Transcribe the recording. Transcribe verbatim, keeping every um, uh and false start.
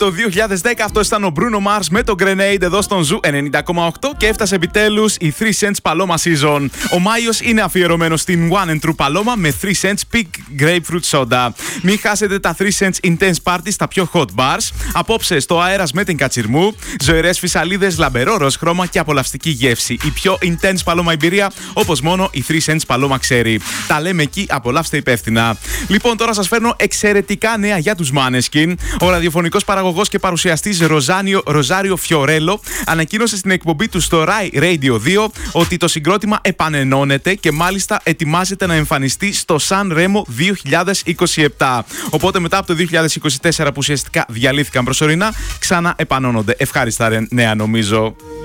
το δύο χιλιάδες δέκα. Αυτό ήταν ο Bruno Mars με το Grenade εδώ στον Ζου ενενήντα κόμμα οκτώ και έφτασε επιτέλους η Three Cents Paloma Season. Ο Μάιος είναι αφιερωμένος στην One and True Paloma με Three Cents Pink Grapefruit Soda. Μην χάσετε τα Three Cents Intense Party στα πιο hot bars. Απόψε στο αέρας με την Κατσιρμού. Ζωηρές φυσαλίδες, λαμπερό ροζ χρώμα και απολαυστική γεύση. Η πιο intense Paloma εμπειρία όπως μόνο η Three Cents Paloma ξέρει. Τα λέμε εκεί, απολαύστε υπεύθυνα. Λοιπόν, τώρα σας φέρνω εξαιρετικά νέα για τους Maneskin. Ο ραδιοφωνικός παραγωγός και παρουσιαστής Ροζάνιο, Ροζάριο Φιωρέλο ανακοίνωσε στην εκπομπή του στο Rai Radio δύο ότι το συγκρότημα επανενώνεται και μάλιστα ετοιμάζεται να εμφανιστεί στο San Remo δύο χιλιάδες είκοσι επτά. Οπότε μετά από το δύο χιλιάδες είκοσι τέσσερα που ουσιαστικά διαλύθηκαν προσωρινά, ξανά επανώνονται. Ευχάριστα νέα νομίζω.